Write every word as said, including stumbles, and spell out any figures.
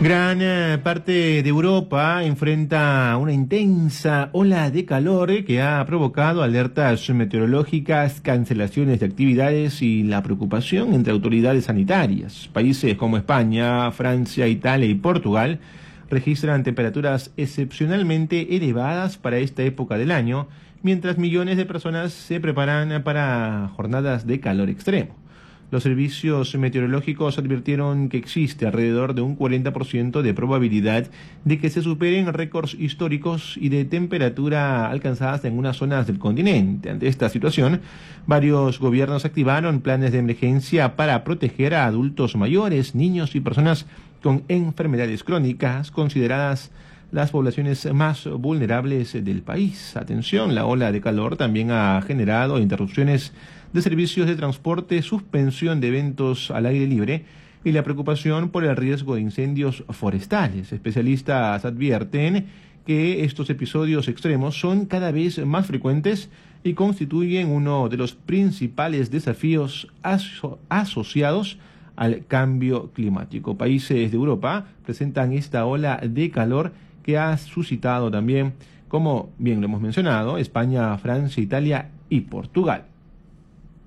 Gran eh, parte de Europa enfrenta una intensa ola de calor que ha provocado alertas meteorológicas, cancelaciones de actividades y la preocupación entre autoridades sanitarias. Países como España, Francia, Italia y Portugal registran temperaturas excepcionalmente elevadas para esta época del año, mientras millones de personas se preparan para jornadas de calor extremo. Los servicios meteorológicos advirtieron que existe alrededor de un cuarenta por ciento de probabilidad de que se superen récords históricos y de temperatura alcanzadas en unas zonas del continente. Ante esta situación, varios gobiernos activaron planes de emergencia para proteger a adultos mayores, niños y personas con enfermedades crónicas, consideradas las poblaciones más vulnerables del país. Atención, la ola de calor también ha generado interrupciones de servicios de transporte, suspensión de eventos al aire libre y la preocupación por el riesgo de incendios forestales. Especialistas advierten que estos episodios extremos son cada vez más frecuentes y constituyen uno de los principales desafíos aso- asociados al cambio climático. Países de Europa presentan esta ola de calor que ha suscitado también, como bien lo hemos mencionado, España, Francia, Italia y Portugal.